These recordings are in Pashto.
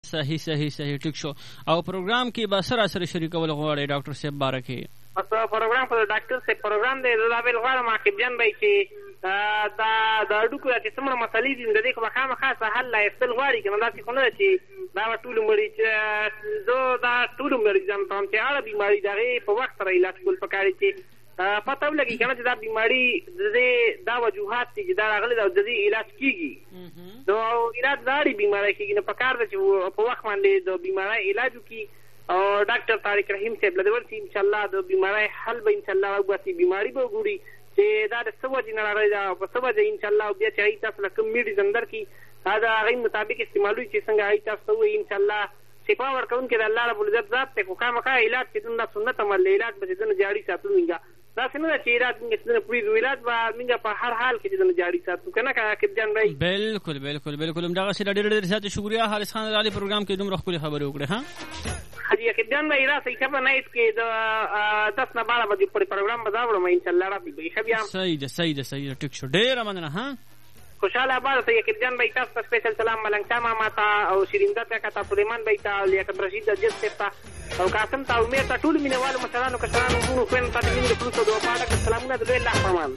صحیح ټیک شو. او پروګرام کې به سره شریکول غواړي ډاکټر صاحب بارکه بس پروګرام په ډاکټر صاحب پروګرام دی دا ویل غواړم عاقب جان بھائی چې دا د اډوکو چې څومره مسلې دي د دې خامخا حل لا استل غواړي کنه دا څه نه چې دا ټول مریض زه دا ټول مریضان ته چې اړه بیماری دغه په وخت سره علاج کول پکاري چې پته ولګي کنه چې دا بیماری دا وجوهات چې دا راغلي دا د دې علاج کیږي نو علاج داري بیماری کیږي نو پکار ده چې په وخت باندې د بیماری علاج وکړي او ډاکټر طارق رحیم صاحب له ورته ان شاء الله د بیماری حل به ان شاء الله وګوري بیماری به وګوري چې دا د څه وجه نه راغلی دا په څه وجه ان شاء الله بیا چې تاسو له کوم میډیسن درکړي دا هغې مطابق استعمالوي چې څنګه تاسو وایي ان شاء الله شفا ورکوونکی د الله رب العزت ذات دی خو خامخا علاج چې دونه سنت عمل دی علاج به چې دونه جاري ساتو مونږه داسې نه ده چې علاج مونږ چې دونه پوهېږو علاج به مونږ په هر حال کې چې دونه جاري ساتو که نه که عاقب جان بھائی بالکل همدغسې ډېر زیاتې شکریه حارث خان علي پروګرام کې دومره ښکلې خبرې وکړې ها حاجی عاقب جان بھائی راسئ ښه به نایټ کې د 10 نه 12 بجې پورې پروګرام به دا وړم انشاءالله راسئ به ښه بیا صحیح ده ټیک شو ډېره مننه ها خوشحاله آباد اوسئ عاقب جان بھائی تاسو ته سپیشل سلام ملنګ شاه ماما ته او شیرینده ته تا سلیمان بھائی ته لیاقت رشید جز صاحب ته او قاسم ته امیر ته ټول مینوالو مشرانو کشرانو وروڼو خویندو ته د مینې د فلوس او د وفا ډک سلامونه د لوی الله پامان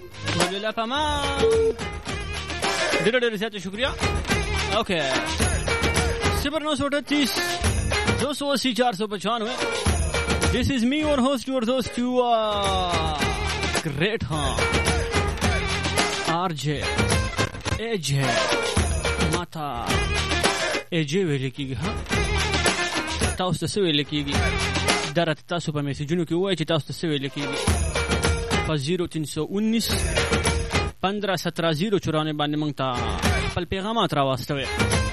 ډېر زیات شکریہ. اوکے 0938 280 495. This is me, your host, your host, you are great, RJ AJ Mata AJ ویل کېږي تاسو ته څه ویل کېږي دا راته تاسو په میسجونو کې ووایئ چې تاسو ته څه ویل کېږي په 0319 15 17 094 باندې موږ ته خپل پیغامات راواستوئ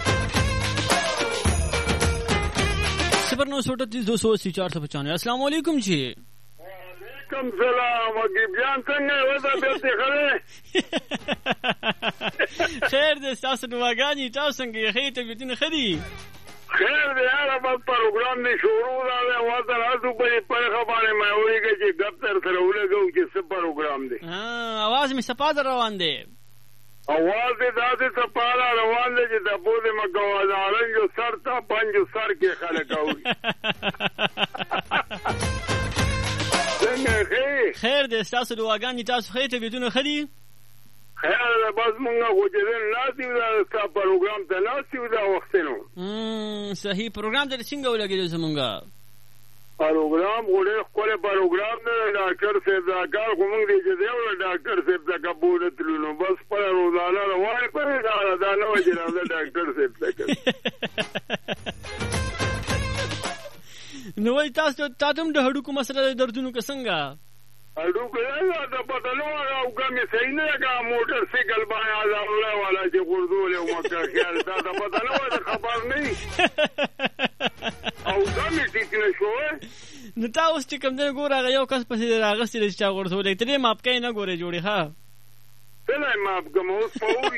0938 280 495. السلام علیکم جی. وعلیکم سلام عقیب جان څنګه وځه بیرته خله خیر دې تاسو دعاګانې تاسو څنګه یې خې ته بیتونه خدي خیر دې یاره بس پروګرام دې شروع راغی وته راځو په خبره مې وایي چې دفتر سره ولګو چې څه پروګرام دی आवाज می صفاد روان دی اواز دې داسې سپاره روان دی چې د بوده مګوازارن جو سر تا پنځو سر کې خلک اوري خیر دې تاسو دعاګانې تاسو خې ته بیتونه خدي خیر بس مونږه غوډل ناسي دا پروګرام ته ناسي دا وختینو صحیح پروګرام دې څنګه ولګیدو زمونږه پروګرام غوډل خپل پروګرام نه ډاکټر صاحب دا کار کوم دی چې دی ډاکټر صاحب دا قبول تلونو بس پر روزانه روان پر دا نه وځي دا ډاکټر صاحب څخه نو تاسو ته د هډوکو مسله دردونو کې څنګه هډوکو دا پته نو او کومې صحیح نه کا موټر سایکل باندې الله والا چې ګردول او مکه خیال دا پته نو خبر نه او کومې ټیک نه شو نو تاسو چې کوم دغه ګور هغه یو کس پسې راغستې چې ګردول ته ماپ کای نه ګورې جوړي ها څه ماپ کوم اوس پوری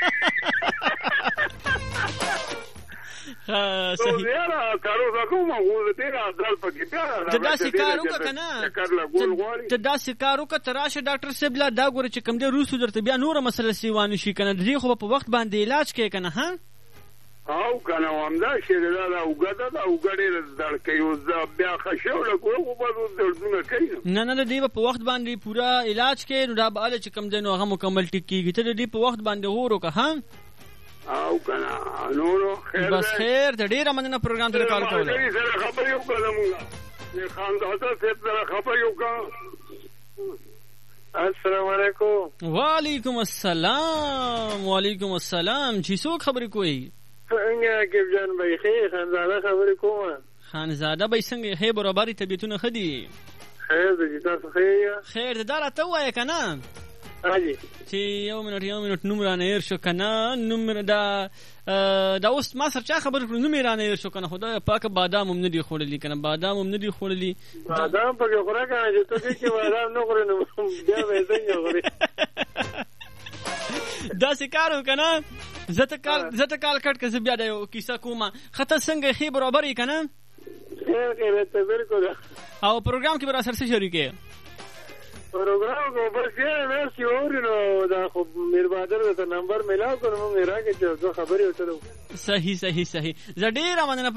صحیح یاره کارو کوم غوړ دې راځل پکې بیا دا سکارو کنه دا سکارو که تراشه ډاکټر صاحب لا دا ګوره چې کوم دې روسو درته بیا نور مسله سیوانه شي کنه دې خو په وخت باندې علاج کوي کنه ها او کنه وامدا شه دا وګدا دا وګړې زړ کوي او بیا خښو له کوو په دردونه کوي نه دې په وخت باندې پورا علاج کوي نو دا به چې کوم دې نو هغه مکمل ټیکيږي ته دې په وخت باندې هورو که ها او کنه نورو خیر بس خیر د ډیره مننه پروګرام ته کال کوله سره خبرې وکړم نه خان دادا صاحب سره خبرې وکړم السلام علیکم وعلیکم السلام چې څوک خبرې کوي څنګه عاقب جان بھائی خیر خانزاده خبرې کوم خانزاده بھائی څنګه هي برابرۍ طبيعتونه خدي خیر دې تاسو خیر دا راته وایې کنه چې یو منټ نوم رانه ایر شو کنه نوم دا اوس ما سره چا خبر کړو نوم رانه ایر شو کنه خدای پاک بادام هم نه دی خوړلی کنه بادام پکې خورا کنه چې ته کې بادام نه خورې نو بیا به څنګه خورې دا سکارو کنه زته کال کټ که بیا دا کیسه کومه خطر څنګه خې برابرې کنه خیر ته بالکل او پروګرام کې برا سره شریکې پروګرام کو بس یې مې اوري نو دا خو میر بادر ته نمبر ملاو کړم مې راکې چې خبرې وته. صحیح زه ډېره مننه